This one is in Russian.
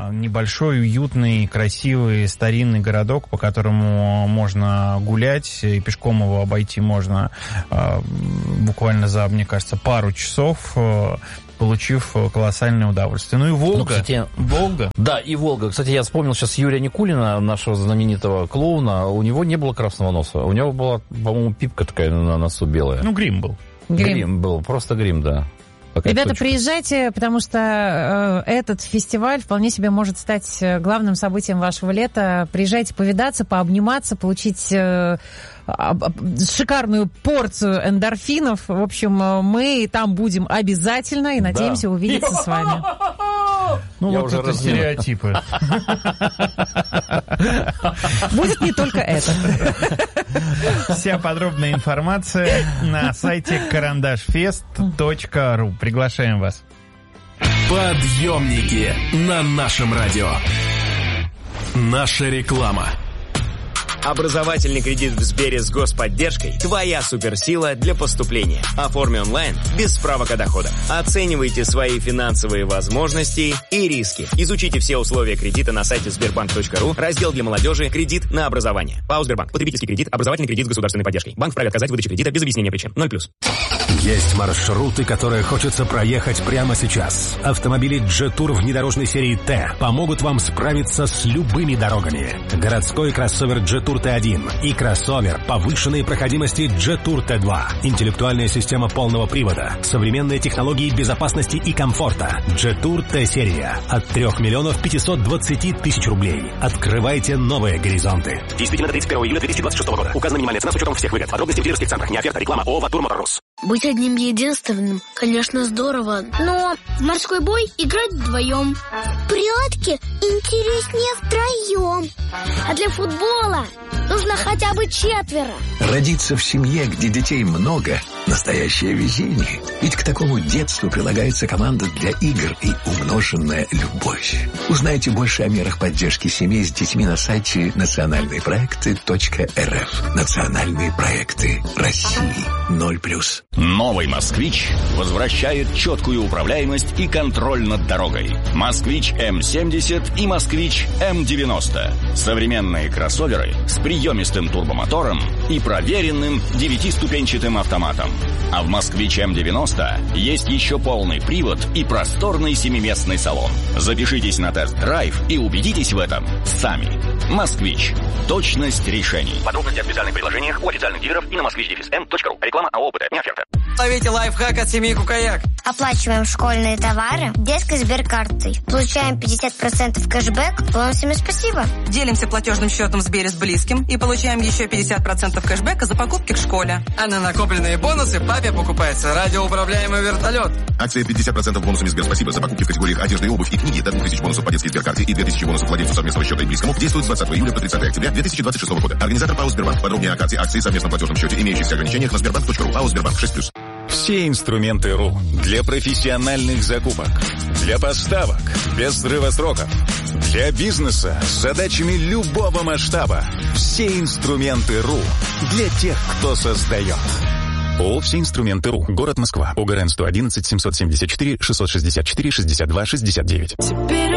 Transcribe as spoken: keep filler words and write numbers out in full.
небольшой, уютный, красивый, старинный городок, по которому можно гулять, и пешком его обойти можно буквально за, мне кажется, пару часов, получив колоссальное удовольствие. Ну и Волга. Ну, кстати, Волга. Да, и Волга. Кстати, я вспомнил сейчас Юрия Никулина, нашего знаменитого клоуна. У него не было красного носа. У него была, по-моему, пипка такая на носу белая. Ну, грим был. Грим, грим был, просто грим, да. Такая Ребята, точка. Приезжайте, потому что э, этот фестиваль вполне себе может стать главным событием вашего лета. Приезжайте повидаться, пообниматься, получить э, шикарную порцию эндорфинов. В общем, мы там будем обязательно и надеемся, да, увидеться с вами. Ну, я вот уже это раз... стереотипы. Будет не только это. Вся подробная информация на сайте карандашфест точка ру. Приглашаем вас. Подъемники на нашем радио. Наша реклама. Образовательный кредит в Сбере с господдержкой – твоя суперсила для поступления. Оформи онлайн без справок о доходах. Оценивайте свои финансовые возможности и риски. Изучите все условия кредита на сайте сбербанк точка ру, раздел для молодежи «Кредит на образование». ПАО «Сбербанк». Потребительский кредит, образовательный кредит с государственной поддержкой. Банк вправе отказать в выдаче кредита без объяснения причин. ноль плюс. Есть маршруты, которые хочется проехать прямо сейчас. Автомобили Jetour внедорожной серии Т помогут вам справиться с любыми дорогами. Городской кроссовер Jetour Т один и кроссовер повышенной проходимости Jetour Т два. Интеллектуальная система полного привода, современные технологии безопасности и комфорта. Jetour Т-серия от трех миллионов пятисот двадцати тысяч рублей. Открывайте новые горизонты. Действительно до тридцать первого июля две тысячи двадцать шестого года. Указана минимальная цена с учетом всех выгод. Подробности в дилерских центрах. Не оферта, реклама. ООО «Ватур Моторус». Быть одним единственным, конечно, здорово. Но в морской бой играть вдвоем. В прятки интереснее втроем. А для футбола нужно хотя бы четверо. Родиться в семье, где детей много – настоящее везение. Ведь к такому детству прилагается команда для игр и умноженная любовь. Узнайте больше о мерах поддержки семей с детьми на сайте национальные проекты точка эр эф. Национальные проекты России. ноль плюс. Новый «Москвич» возвращает четкую управляемость и контроль над дорогой. «Москвич М семьдесят» и «Москвич М девяносто». Современные кроссоверы с приемистым турбомотором и проверенным девятиступенчатым автоматом. А в «Москвич М девяносто» есть еще полный привод и просторный семиместный салон. Запишитесь на тест-драйв и убедитесь в этом сами. «Москвич». Точность решений. Подробности о специальных предложениях у официальных дилеров и на москвич эм точка ру. Реклама АО «ОПТ». Не оферта. Ловите лайфхак от семьи Кукаяк. Оплачиваем школьные товары детской сберкартой. Получаем пятьдесят процентов кэшбэк. Бонусами спасибо. Делимся платежным счетом в Сбере с близким и получаем еще пятьдесят процентов кэшбэка за покупки в школе. А на накопленные бонусы папе покупается радиоуправляемый вертолет. Акция пятьдесят процентов бонусами Сберспасибо за покупки в категориях одежда и обувь и книги до двух тысяч бонусов по детской сберкарте и две тысячи бонусов владельцу совместного счета и близкому действует с двадцатого июля по тридцатое октября две тысячи двадцать шестого года. Организатор ПАО «Сбербанк». Подробнее о карте, акции, совместном платежном счете, имеющихся ограничениях на сбербанк точка ру. ПАО «Сбербанк» шесть плюс. Все инструменты РУ для профессиональных закупок, для поставок без срыва сроков, для бизнеса с задачами любого масштаба. Все инструменты РУ для тех, кто создает. ООО «Все инструменты РУ». Город Москва. ОГРН сто одиннадцать семьсот семьдесят четыре шестьсот шестьдесят четыре шестьдесят два шестьдесят девять.